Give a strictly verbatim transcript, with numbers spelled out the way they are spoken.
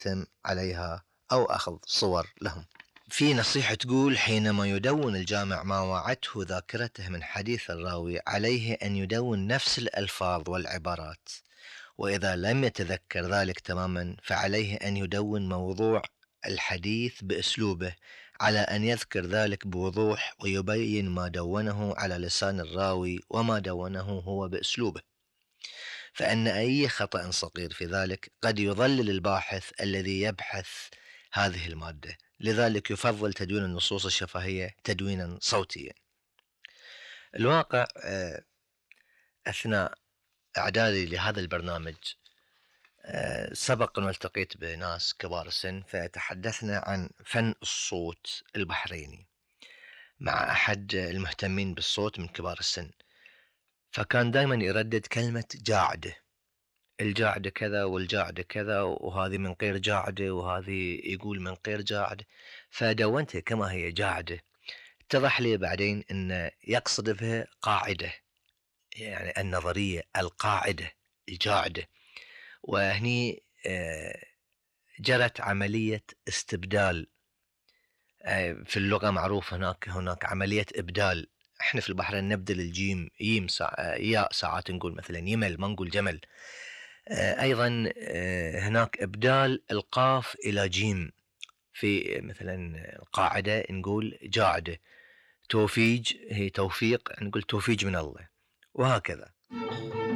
يختم عليها أو أخذ صور لهم. في نصيحة تقول: حينما يدون الجامع ما وعته ذاكرته من حديث الراوي عليه أن يدون نفس الألفاظ والعبارات، وإذا لم يتذكر ذلك تماما فعليه أن يدون موضوع الحديث بأسلوبه، على أن يذكر ذلك بوضوح ويبين ما دونه على لسان الراوي وما دونه هو بأسلوبه، فإن أي خطأ صغير في ذلك قد يضلل الباحث الذي يبحث هذه المادة. لذلك يفضل تدوين النصوص الشفهية تدوينا صوتيا. الواقع أثناء إعدادي لهذا البرنامج سبق أن التقيت بناس كبار السن، فتحدثنا عن فن الصوت البحريني مع أحد المهتمين بالصوت من كبار السن، فكان دائما يردد كلمة جاعدة، الجاعدة كذا والجاعدة كذا، وهذه من غير جاعدة وهذه يقول من غير جاعدة، فدونتها كما هي جاعدة. اتضح لي بعدين أن يقصد بها قاعدة، يعني النظرية القاعدة الجاعدة. وهني جرت عملية استبدال، في اللغة معروف هناك هناك عملية إبدال. احنا في البحرين نبدل الجيم ييم سا... ياء، ساعات نقول مثلا يمل ما نقول جمل. أيضا هناك إبدال القاف إلى جيم، في مثلا القاعدة نقول جاعدة، توفيج هي توفيق نقول توفيج من الله، وهكذا.